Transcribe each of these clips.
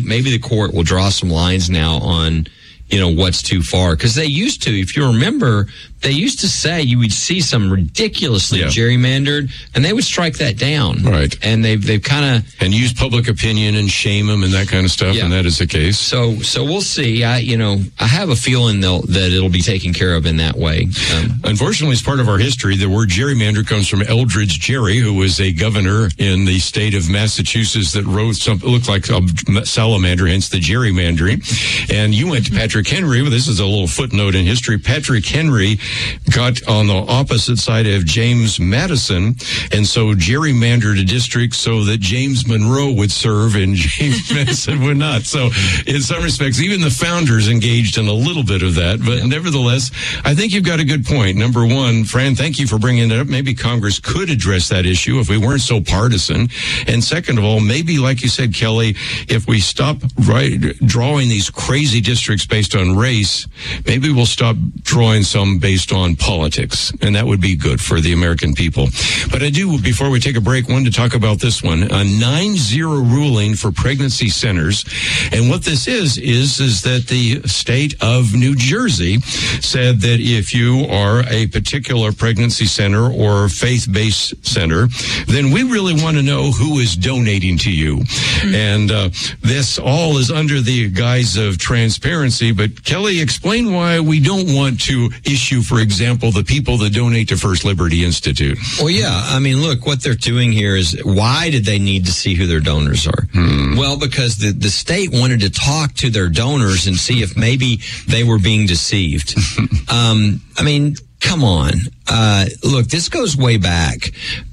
maybe the court will draw some lines now on, what's too far. Because they used to, if you remember, they used to say you would see some ridiculously gerrymandered, and they would strike that down. Right. And they've kind of... And use public opinion and shame them and that kind of stuff, and that is the case. So we'll see. I have a feeling that it'll be taken care of in that way. Unfortunately, as part of our history, the word gerrymander comes from Eldridge Gerry, who was a governor in the state of Massachusetts that wrote something looked like a salamander, hence the gerrymandering. And you went to Patrick Henry. Well, this is a little footnote in history. Patrick Henry got on the opposite side of James Madison, and so gerrymandered a district so that James Monroe would serve and James Madison would not. So in some respects, even the founders engaged in a little bit of that. But nevertheless, I think you've got a good point. Number one, Fran, thank you for bringing it up. Maybe Congress could address that issue if we weren't so partisan. And second of all, maybe, like you said, Kelly, if we stop drawing these crazy districts based on race, maybe we'll stop drawing some based on politics, and that would be good for the American people. But I do, before we take a break, want to talk about this one, a 9-0 ruling for pregnancy centers. And what this is that the state of New Jersey said that if you are a particular pregnancy center or faith-based center, then we really want to know who is donating to you. And this all is under the guise of transparency. But Kelly, explain why we don't want to issue, for example, the people that donate to First Liberty Institute. Well, yeah. I mean, look, what they're doing here is, why did they need to see who their donors are? Well, because the state wanted to talk to their donors and see if maybe they were being deceived. I mean, come on. Look, this goes way back.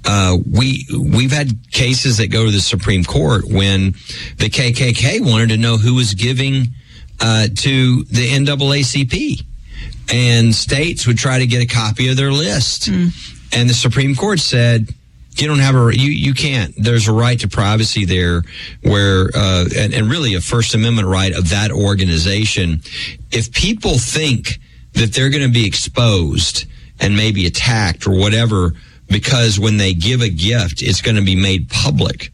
We've had cases that go to the Supreme Court when the KKK wanted to know who was giving to the NAACP. And states would try to get a copy of their list. And the Supreme Court said, you don't have you can't. There's a right to privacy there where, and really a First Amendment right of that organization. If people think that they're going to be exposed and maybe attacked or whatever, because when they give a gift, it's going to be made public,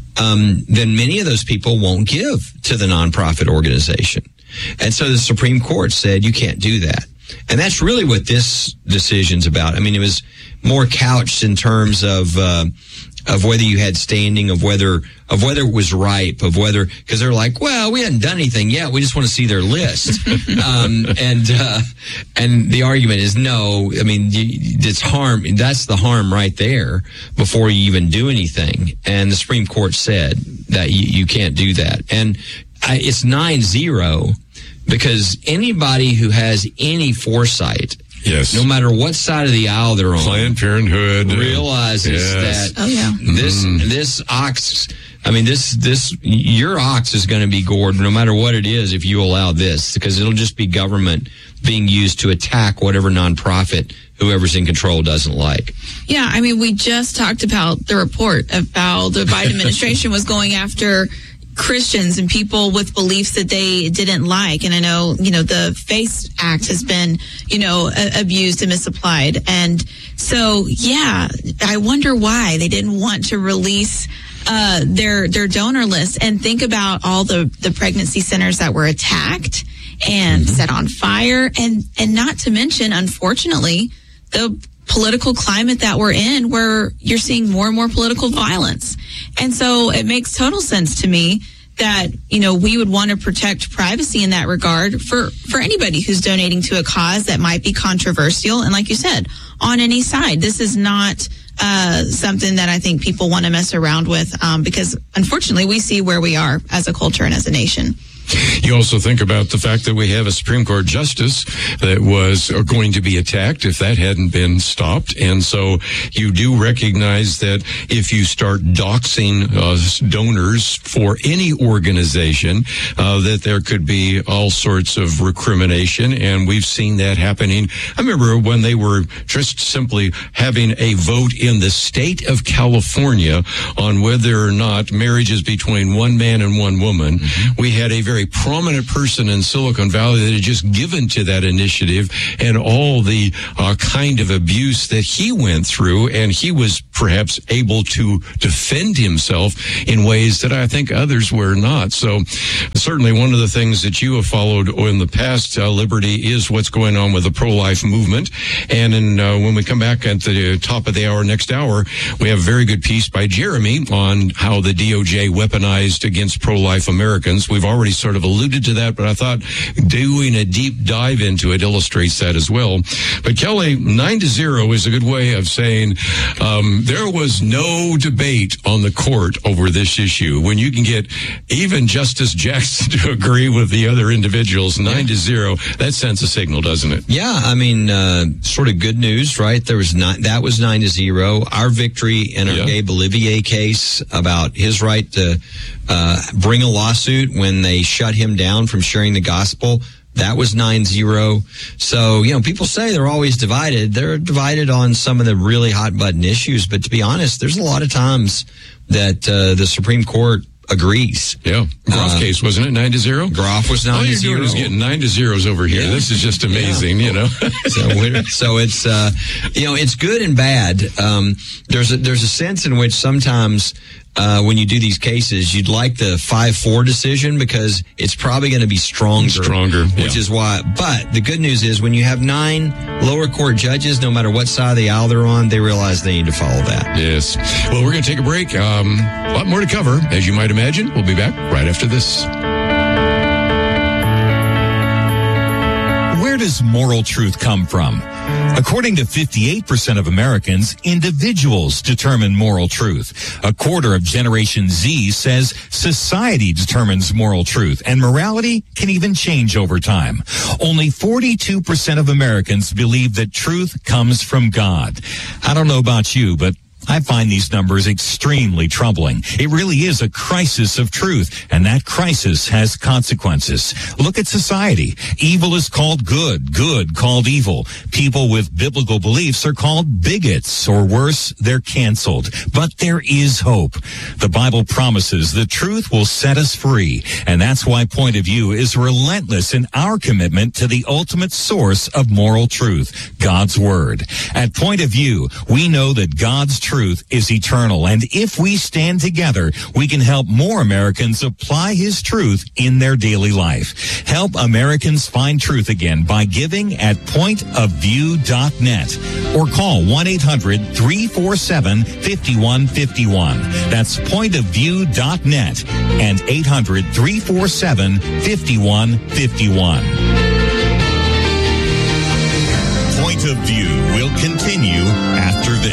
then many of those people won't give to the nonprofit organization. And so the Supreme Court said, you can't do that. And that's really what this decision's about. I mean, it was more couched in terms of whether you had standing, of whether it was ripe, of whether, because they're like, well, we hadn't done anything yet. We just want to see their list. And the argument is no. I mean, it's harm. That's the harm right there before you even do anything. And the Supreme Court said that you can't do that. And it's 9-0. Because anybody who has any foresight, no matter what side of the aisle they're on, Planned Parenthood realizes that this ox, I mean, your ox is going to be gored no matter what it is if you allow this, because it'll just be government being used to attack whatever nonprofit whoever's in control doesn't like. Yeah, I mean, we just talked about the report of how the Biden administration was going after Christians and people with beliefs that they didn't like. And I know, the FACE Act has been, abused and misapplied. And so, I wonder why they didn't want to release their donor list. And think about all the pregnancy centers that were attacked and set on fire. And not to mention, unfortunately, the political climate that we're in, where you're seeing more and more political violence. And so it makes total sense to me that, we would want to protect privacy in that regard for anybody who's donating to a cause that might be controversial. And like you said, on any side, this is not something that I think people want to mess around with, because unfortunately we see where we are as a culture and as a nation. You also think about the fact that we have a Supreme Court justice that was going to be attacked if that hadn't been stopped. And so you do recognize that if you start doxing donors for any organization, that there could be all sorts of recrimination. And we've seen that happening. I remember when they were just simply having a vote in the state of California on whether or not marriage is between one man and one woman. We had a very very prominent person in Silicon Valley that had just given to that initiative, and all the kind of abuse that he went through, and he was perhaps able to defend himself in ways that I think others were not. So certainly one of the things that you have followed in the past, Liberty, is what's going on with the pro-life movement. And when we come back at the top of the hour, next hour, we have a very good piece by Jeremy on how the DOJ weaponized against pro-life Americans. We've already sort of alluded to that, but I thought doing a deep dive into it illustrates that as well. But Kelly, 9-0 is a good way of saying there was no debate on the court over this issue. When you can get even Justice Jackson to agree with the other individuals, 9-0, that sends a signal, doesn't it? Yeah, I mean, sort of good news, right? That was 9-0. Our victory in our Gabe Olivier case about his right to bring a lawsuit when they shut him down from sharing the gospel, that was 9-0. So, people say they're always divided. They're divided on some of the really hot button issues. But to be honest, there's a lot of times that the Supreme Court agrees. Yeah. Groff's case, wasn't it? 9-0? Groff was 9-0. All you're doing is getting 9-0s over here. Yeah. This is just amazing, So it's, it's good and bad. There's a sense in which sometimes, when you do these cases, you'd like the 5-4 decision because it's probably going to be stronger, which is why. But the good news is when you have 9 lower court judges, no matter what side of the aisle they're on, they realize they need to follow that. Yes. Well, we're going to take a break. A lot more to cover, as you might imagine. We'll be back right after this. Where does moral truth come from? According to 58% of Americans, individuals determine moral truth. A quarter of Generation Z says society determines moral truth, and morality can even change over time. Only 42% of Americans believe that truth comes from God. I don't know about you, but I find these numbers extremely troubling. It really is a crisis of truth, and that crisis has consequences. Look at society. Evil is called good, good called evil. People with biblical beliefs are called bigots, or worse, they're canceled. But there is hope. The Bible promises the truth will set us free, and that's why Point of View is relentless in our commitment to the ultimate source of moral truth, God's Word. At Point of View, we know that God's truth is eternal, and if we stand together, we can help more Americans apply His truth in their daily life. Help Americans find truth again by giving at pointofview.net or call 1-800-347-5151. That's pointofview.net and 800-347-5151. Point of View will continue after this.